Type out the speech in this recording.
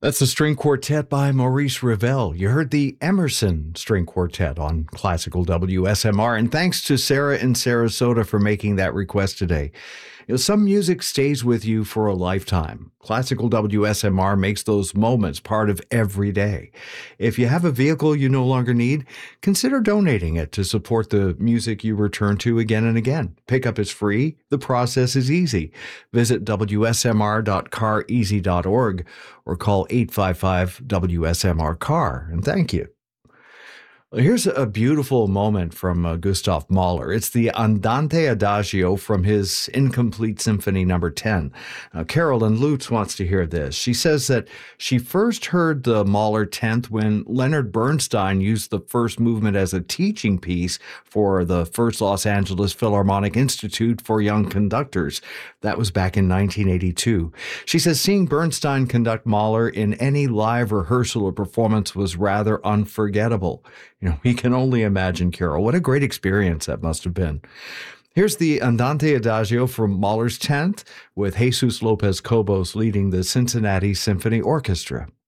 That's the string quartet by Maurice Ravel. You heard the Emerson String Quartet on Classical WSMR. And thanks to Sarah in Sarasota for making that request today. Some music stays with you for a lifetime. Classical WSMR makes those moments part of every day. If you have a vehicle you no longer need, consider donating it to support the music you return to again and again. Pickup is free. The process is easy. Visit wsmr.careasy.org or call 855-WSMR-CAR. And thank you. Well, here's a beautiful moment from Gustav Mahler. It's the Andante Adagio from his Incomplete Symphony No. 10. Carolyn Lutz wants to hear this. She says that she first heard the Mahler 10th when Leonard Bernstein used the first movement as a teaching piece for the first Los Angeles Philharmonic Institute for Young Conductors. That was back in 1982. She says seeing Bernstein conduct Mahler in any live rehearsal or performance was rather unforgettable. We can only imagine, Carol. What a great experience that must have been. Here's the Andante Adagio from Mahler's 10th with Jesus Lopez Cobos leading the Cincinnati Symphony Orchestra.